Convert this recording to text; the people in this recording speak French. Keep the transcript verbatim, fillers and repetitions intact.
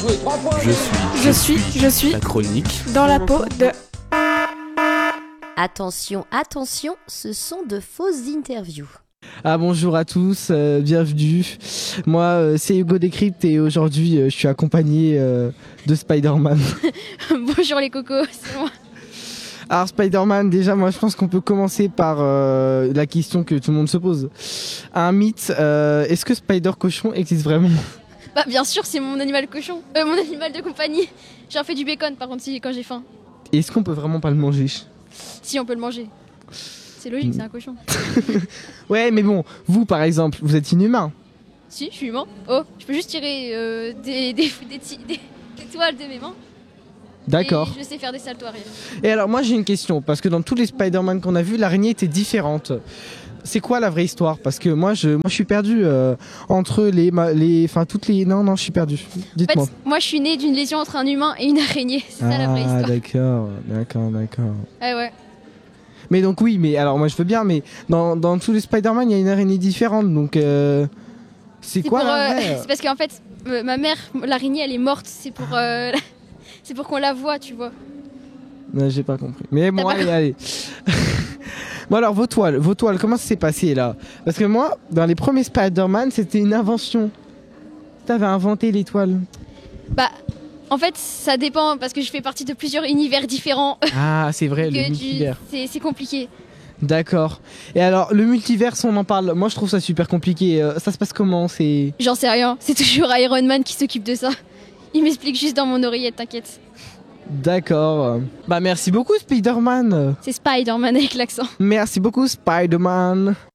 Je suis, Je suis, je suis la chronique. dans la peau de... Attention, attention, ce sont de fausses interviews. Ah bonjour à tous, euh, bienvenue. Moi euh, c'est Hugo Décrypte et aujourd'hui euh, je suis accompagné euh, de Spider-Man. Bonjour les cocos, c'est moi. Alors Spider-Man, déjà moi je pense qu'on peut commencer par euh, la question que tout le monde se pose. Un mythe, euh, est-ce que Spider-Cochon existe vraiment? Bah bien sûr, c'est mon animal cochon, euh, mon animal de compagnie. J'en fais du bacon par contre si, quand j'ai faim. Est-ce qu'on peut vraiment pas le manger? Si on peut le manger. C'est logique, c'est un cochon. Ouais mais bon, vous par exemple, vous êtes inhumain. Si, je suis humain. Oh, je peux juste tirer euh, des, des, des, ti- des- des toiles de mes mains. D'accord. Et je sais faire des saltos arrière. Et alors moi j'ai une question, parce que dans tous les Spider-Man qu'on a vus, l'araignée était différente. C'est quoi la vraie histoire? Parce que moi je, moi, je suis perdu euh, entre les, ma- les... Enfin toutes les... Non, non, je suis perdu. En Dites-moi. fait, moi je suis née d'une lésion entre un humain et une araignée. C'est ça la vraie Ah histoire. d'accord, d'accord, d'accord. Ah ouais. Mais donc oui, mais alors moi je veux bien, mais dans, dans tous les Spider-Man il y a une araignée différente, donc euh, c'est C'est quoi pour, la euh, vraie c'est parce qu'en fait, euh, ma mère, l'araignée elle est morte. C'est pour, euh, c'est pour qu'on la voie, tu vois. Non, j'ai pas compris. Mais bon, T'as pas allez, allez. Bon alors, vos toiles, vos toiles, comment ça s'est passé là? Parce que moi, dans les premiers Spider-Man, c'était une invention. T'avais inventé les toiles. Bah, en fait, ça dépend parce que je fais partie de plusieurs univers différents. Ah, c'est vrai, le que tu- multivers. c'est, c'est compliqué. D'accord. Et alors, le multiverse, on en parle. Moi, je trouve ça super compliqué. Euh, ça se passe comment? C'est... J'en sais rien. C'est toujours Iron Man qui s'occupe de ça. Il m'explique juste dans mon oreillette, t'inquiète. D'accord. Bah, merci beaucoup, Spider-Man. C'est Spider-Man avec l'accent. Merci beaucoup, Spider-Man.